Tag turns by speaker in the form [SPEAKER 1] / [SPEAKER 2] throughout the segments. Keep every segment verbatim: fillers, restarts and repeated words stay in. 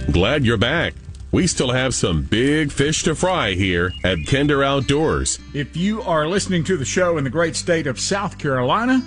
[SPEAKER 1] Glad you're back. We still have some big fish to fry here at Kinder Outdoors.
[SPEAKER 2] If you are listening to the show in the great state of South Carolina,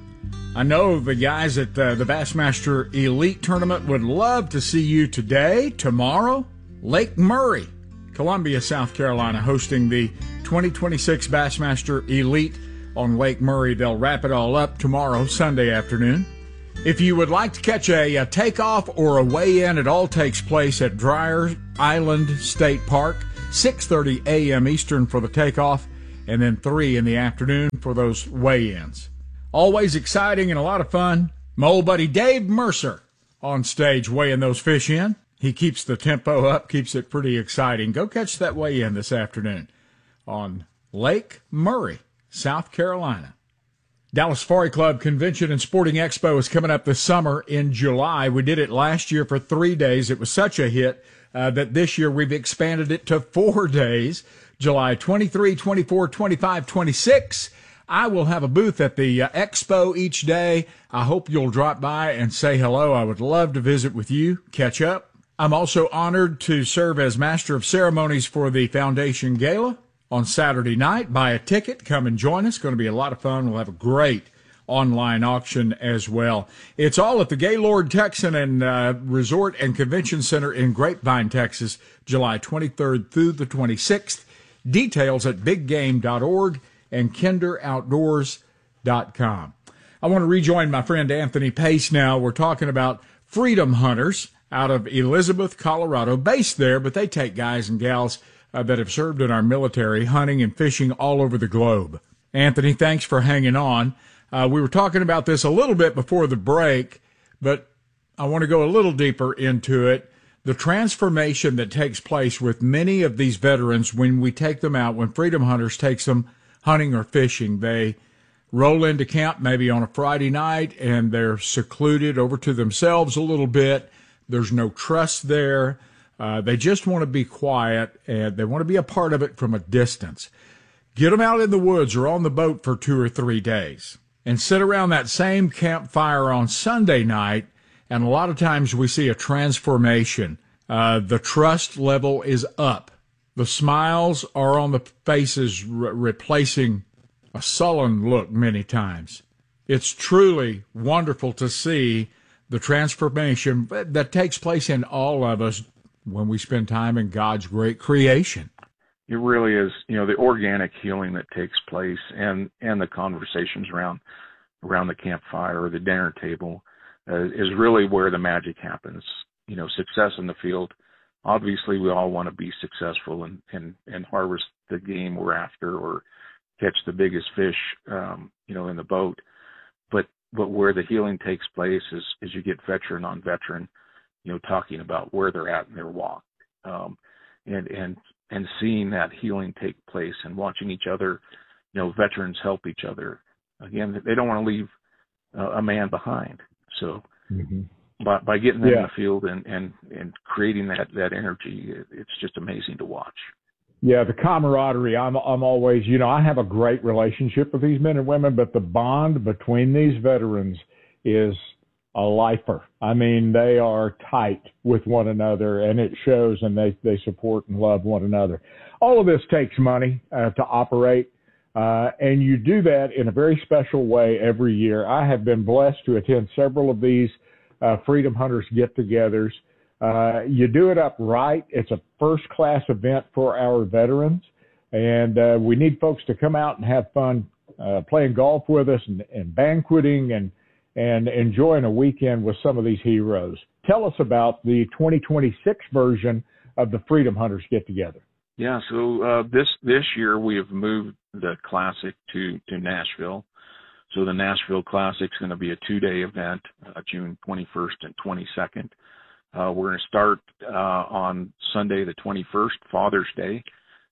[SPEAKER 2] I know the guys at uh, the Bassmaster Elite Tournament would love to see you today, tomorrow. Lake Murray, Columbia, South Carolina, hosting the twenty twenty-six Bassmaster Elite on Lake Murray. They'll wrap it all up tomorrow, Sunday afternoon. If you would like to catch a, a takeoff or a weigh-in, it all takes place at Dryers Island State Park, six thirty a.m. Eastern for the takeoff, and then three in the afternoon for those weigh-ins. Always exciting and a lot of fun. My old buddy Dave Mercer on stage weighing those fish in. He keeps the tempo up, keeps it pretty exciting. Go catch that weigh-in this afternoon on Lake Murray, South Carolina. Dallas Safari Club Convention and Sporting Expo is coming up this summer in July. We did it last year for three days. It was such a hit uh, that this year we've expanded it to four days, July twenty-third, twenty-fourth, twenty-fifth, twenty-sixth. I will have a booth at the uh, expo each day. I hope you'll drop by and say hello. I would love to visit with you, catch up. I'm also honored to serve as Master of Ceremonies for the Foundation Gala on Saturday night. Buy a ticket, come and join us. It's going to be a lot of fun. We'll have a great online auction as well. It's all at the Gaylord Texan and uh, Resort and Convention Center in Grapevine, Texas, July twenty-third through the twenty-sixth. Details at big game dot org and kinder outdoors dot com. I want to rejoin my friend Anthony Pace now. We're talking about Freedom Hunters out of Elizabeth, Colorado, based there, but they take guys and gals Uh, that have served in our military, hunting and fishing all over the globe. Anthony, thanks for hanging on. Uh, we were talking about this a little bit before the break, but I want to go a little deeper into it. The transformation that takes place with many of these veterans when we take them out, when Freedom Hunters takes them hunting or fishing, they roll into camp maybe on a Friday night and they're secluded over to themselves a little bit. There's no trust there. Uh, they just want to be quiet, and they want to be a part of it from a distance. Get them out in the woods or on the boat for two or three days and sit around that same campfire on Sunday night, and a lot of times we see a transformation. Uh, the trust level is up. The smiles are on the faces, re- replacing a sullen look many times. It's truly wonderful to see the transformation that takes place in all of us when we spend time in God's great creation.
[SPEAKER 3] It really is, you know, the organic healing that takes place and, and the conversations around around the campfire or the dinner table uh, is really where the magic happens. You know, success in the field. Obviously, we all want to be successful and, and, and harvest the game we're after or catch the biggest fish, um, you know, in the boat. But but where the healing takes place is, is you get veteran on veteran, you know, talking about where they're at in their walk, um, and, and, and seeing that healing take place and watching each other, you know, veterans help each other. Again, they don't want to leave uh, a man behind. So mm-hmm. by, by getting them yeah. in the field and, and, and creating that, that energy, it, it's just amazing to watch.
[SPEAKER 4] Yeah, the camaraderie. I'm I'm always, you know, I have a great relationship with these men and women, but the bond between these veterans is a lifer. I mean, they are tight with one another, and it shows, and they, they support and love one another. All of this takes money uh, to operate, uh, and you do that in a very special way every year. I have been blessed to attend several of these uh, Freedom Hunters get-togethers. Uh, you do it up right. It's a first-class event for our veterans, and uh, we need folks to come out and have fun uh, playing golf with us and, and banqueting and and enjoying a weekend with some of these heroes. Tell us about the twenty twenty-six version of the Freedom Hunters get-together.
[SPEAKER 3] Yeah, so uh, this this year we have moved the Classic to, to Nashville. So the Nashville Classic is going to be a two-day event, uh, June twenty-first and twenty-second. Uh, we're going to start uh, on Sunday the twenty-first, Father's Day,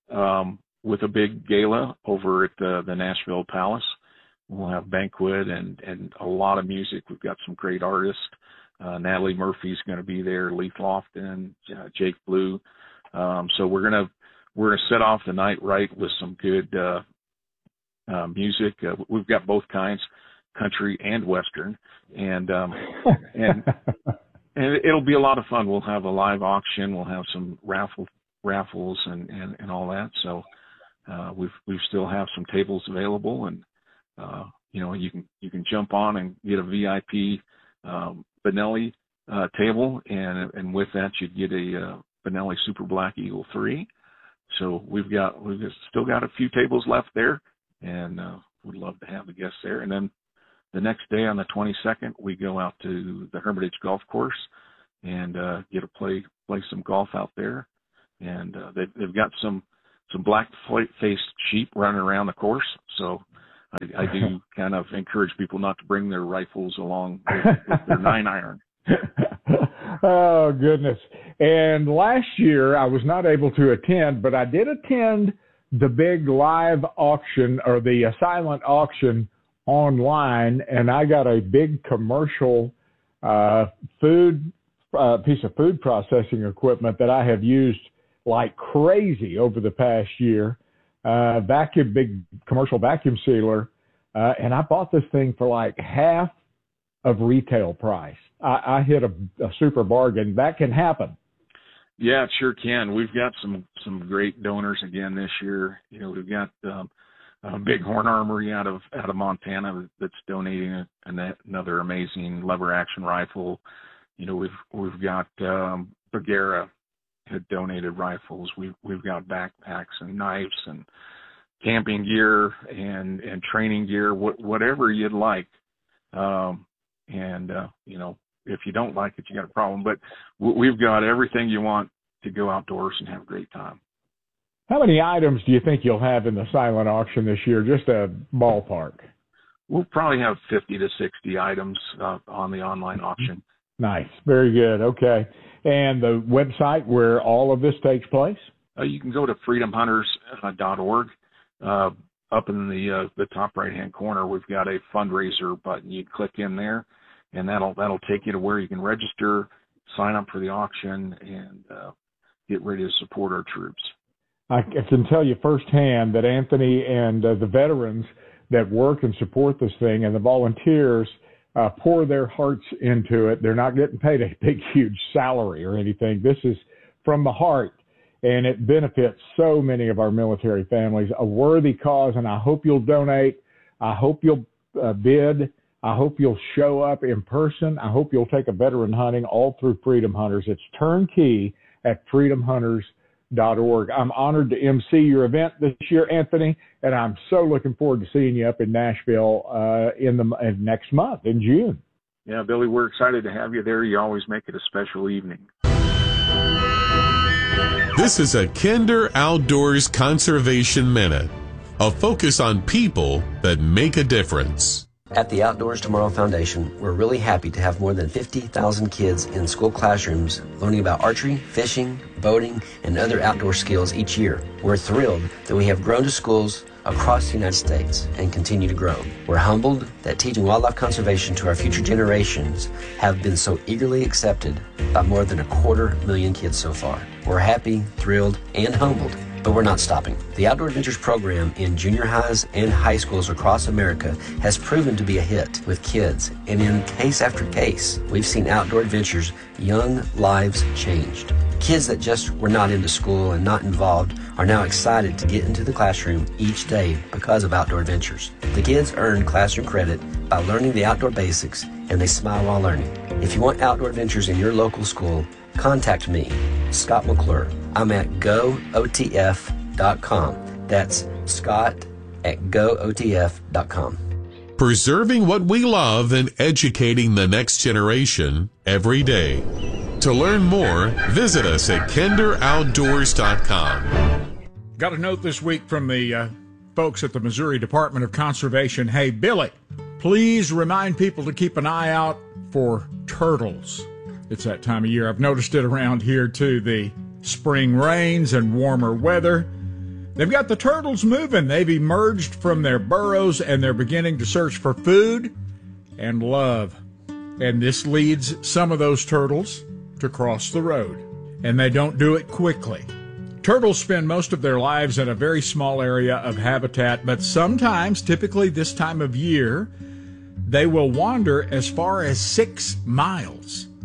[SPEAKER 3] um, with a big gala over at the, the Nashville Palace. We'll have banquet and, and a lot of music. We've got some great artists. Uh, Natalie Murphy's going to be there, Leith Lofton, uh, Jake Blue. Um, so we're going to we're going to set off the night right with some good uh, uh, music. Uh, we've got both kinds, country and Western, and um, and and it'll be a lot of fun. We'll have a live auction. We'll have some raffle raffles and, and, and all that. So uh, we've we still have some tables available, and uh, you know you can you can jump on and get a V I P um, Benelli uh, table, and and with that you'd get a uh, Benelli Super Black Eagle three. So we've got we've still got a few tables left there, and uh, we'd love to have the guests there. And then the next day on the twenty-second, we go out to the Hermitage Golf Course and uh, get to play play some golf out there. And uh, they've, they've got some some black-faced sheep running around the course. So I, I do kind of encourage people not to bring their rifles along with, with their nine iron.
[SPEAKER 4] Oh, goodness. And last year I was not able to attend, but I did attend the big live auction, or the uh, silent auction online, and I got a big commercial uh, food uh, piece of food processing equipment that I have used like crazy over the past year. Uh, vacuum, big commercial vacuum sealer, uh, and I bought this thing for like half of retail price. I, I hit a, a super bargain. That can happen.
[SPEAKER 3] Yeah, it sure can. We've got some some great donors again this year. You know, we've got um, a Bighorn Armory out of out of Montana that's donating a, an, another amazing lever action rifle. You know, we've we've got um, Bagheera had donated rifles. We've we've got backpacks and knives and camping gear and and training gear, wh- whatever you'd like. Um, and uh, you know, if you don't like it, you got a problem. But w- we've got everything you want to go outdoors and have a great time.
[SPEAKER 4] How many items do you think you'll have in the silent auction this year? Just a ballpark.
[SPEAKER 3] We'll probably have fifty to sixty items uh, on the online auction.
[SPEAKER 4] Nice. Very good. Okay. And the website where all of this takes place?
[SPEAKER 3] Uh, you can go to freedom hunters dot org. Uh, up in the uh, the top right-hand corner, we've got a fundraiser button. You click in there, and that'll that'll take you to where you can register, sign up for the auction, and uh, get ready to support our troops.
[SPEAKER 4] I, I can tell you firsthand that Anthony and uh, the veterans that work and support this thing, and the volunteers uh, pour their hearts into it. They're not getting paid a big, huge salary or anything. This is from the heart, and it benefits so many of our military families. A worthy cause, and I hope you'll donate. I hope you'll uh, bid. I hope you'll show up in person. I hope you'll take a veteran hunting all through Freedom Hunters. It's turnkey at freedom hunters dot org. I'm honored to M C your event this year, Anthony, and I'm so looking forward to seeing you up in Nashville uh, in the uh, next month in June.
[SPEAKER 3] Yeah, Billy, we're excited to have you there. You always make it a special evening.
[SPEAKER 1] This is a Kinder Outdoors Conservation Minute, a focus on people that make a difference.
[SPEAKER 5] At the Outdoors Tomorrow Foundation, we're really happy to have more than fifty thousand kids in school classrooms learning about archery, fishing, boating, and other outdoor skills each year. We're thrilled that we have grown to schools across the United States and continue to grow. We're humbled that teaching wildlife conservation to our future generations have been so eagerly accepted by more than a quarter million kids so far. We're happy, thrilled, and humbled. But we're not stopping. The Outdoor Adventures program in junior highs and high schools across America has proven to be a hit with kids, and in case after case, we've seen Outdoor Adventures' young lives changed. Kids that just were not into school and not involved are now excited to get into the classroom each day because of Outdoor Adventures. The kids earn classroom credit by learning the outdoor basics, and they smile while learning. If you want Outdoor Adventures in your local school, contact me, Scott McClure. I'm at go O T F dot com. That's Scott at go O T F dot com.
[SPEAKER 1] Preserving what we love and educating the next generation every day. To learn more, visit us at kinder outdoors dot com.
[SPEAKER 2] Got a note this week from the uh, folks at the Missouri Department of Conservation. Hey, Billy, please remind people to keep an eye out for turtles. It's that time of year. I've noticed it around here, too. The spring rains and warmer weather. They've got the turtles moving. They've emerged from their burrows, and they're beginning to search for food and love. And this leads some of those turtles to cross the road. And they don't do it quickly. Turtles spend most of their lives in a very small area of habitat, but sometimes, typically this time of year, they will wander as far as six miles.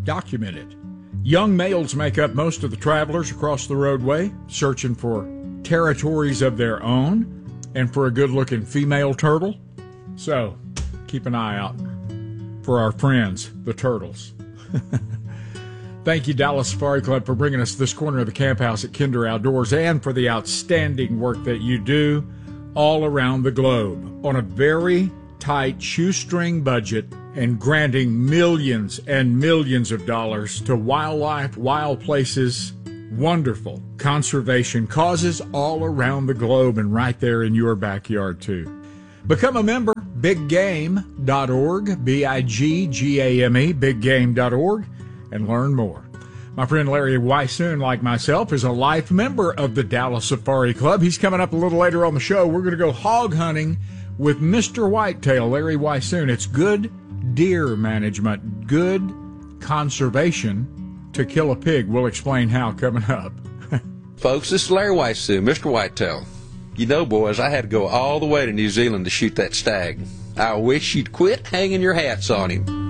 [SPEAKER 2] Document it. Young males make up most of the travelers across the roadway, searching for territories of their own and for a good-looking female turtle. So, keep an eye out for our friends, the turtles. Thank you, Dallas Safari Club, for bringing us this corner of the camp house at Kinder Outdoors and for the outstanding work that you do all around the globe on a very tight shoestring budget and granting millions and millions of dollars to wildlife, wild places, wonderful conservation causes all around the globe and right there in your backyard, too. Become a member, big game dot org, B I G G A M E, big game dot org, and learn more. My friend Larry Weishuhn, like myself, is a life member of the Dallas Safari Club. He's coming up a little later on the show. We're going to go hog hunting with Mister Whitetail, Larry Weishuhn. It's good deer management, good conservation to kill a pig. We'll explain how coming up.
[SPEAKER 6] Folks, this is Larry Weishuhn, Mister Whitetail. You know, boys, I had to go all the way to New Zealand to shoot that stag. I wish you'd quit hanging your hats on him.